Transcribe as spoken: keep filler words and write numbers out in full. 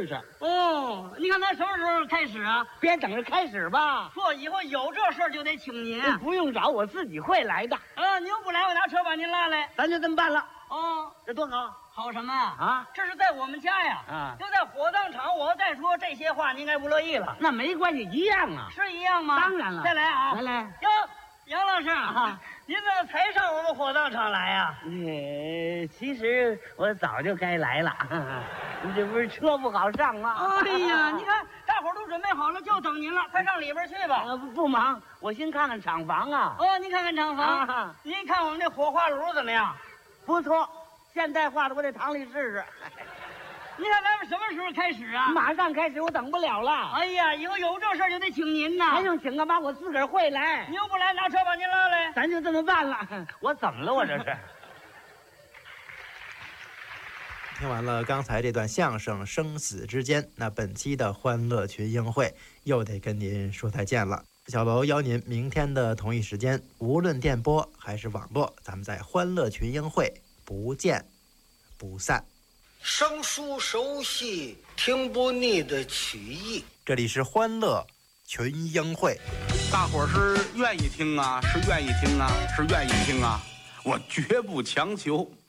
试试。 哦，你看咱什么时候开始啊？ 别等着开始吧。 说以后有这事儿就得请您。 不用找，我自己会来的。 啊，您不来，我拿车把您拉来。 咱就这么办了。 哦， 这多好！ 好什么啊？ 啊， 这是在我们家呀。 啊， 就在火葬场，我要再说这些话，您应该不乐意了。 那没关系，一样啊。 是一样吗？ 当然了。 再来啊！ 来来。 哟，杨老师啊， 您怎么才上我们火葬场来呀？ 呃，其实我早就该来了，你这不是车不好上吗？ 哎呀，你看大伙儿都准备好了，就等您了，快上里边去吧。 呃，不不忙，我先看看厂房啊。 哦，您看看厂房， 啊、 您看我们这火化炉怎么样？ 不错，现代化的，我在厂里试试。 你看咱们什么时候开始啊？ 马上开始，我等不了了。 哎呀，以后有这事儿就得请您呐。 还用请干嘛？我自个儿会来。 您不来，拿车把您拉来。 咱就这么办了。我怎么了？我这是。 听完了刚才这段相声《生死之间》，那本期的欢乐群英会又得跟您说再见了。小楼邀您明天的同一时间，无论电波还是网络，咱们在欢乐群英会不见不散。 生疏熟悉，听不腻的曲艺。 这里是欢乐群英会， 大伙儿是愿意听啊，是愿意听啊，是愿意听啊，我绝不强求。